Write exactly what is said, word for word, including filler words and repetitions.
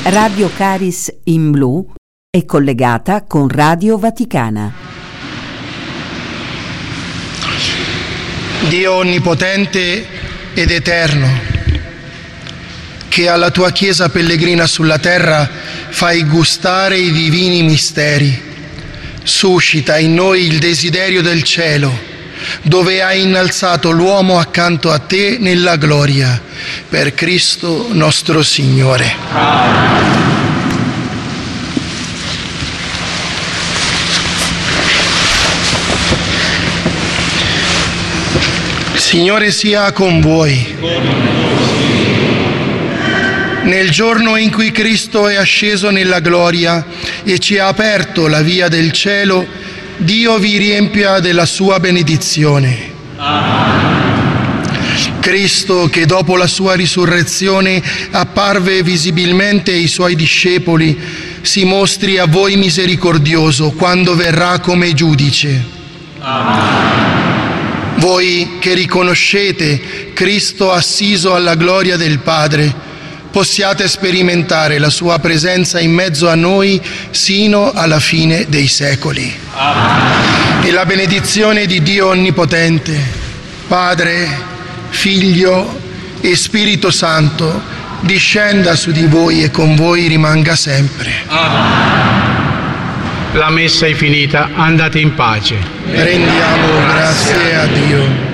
Radio Caris in Blu è collegata con Radio Vaticana. Dio onnipotente ed eterno, che alla tua Chiesa pellegrina sulla terra fai gustare i divini misteri, suscita in noi il desiderio del cielo, dove hai innalzato l'uomo accanto a te nella gloria, per Cristo nostro Signore. Il Signore sia con voi. Nel giorno in cui Cristo è asceso nella gloria e ci ha aperto la via del cielo, Dio vi riempia della sua benedizione. Amen. Cristo, che dopo la sua risurrezione apparve visibilmente ai suoi discepoli, si mostri a voi misericordioso quando verrà come giudice. Amen. Voi che riconoscete Cristo assiso alla gloria del Padre, possiate sperimentare la sua presenza in mezzo a noi sino alla fine dei secoli. Amen. E la benedizione di Dio Onnipotente, Padre, Figlio e Spirito Santo, discenda su di voi e con voi rimanga sempre. Amen. La messa è finita, andate in pace. Rendiamo grazie a Dio.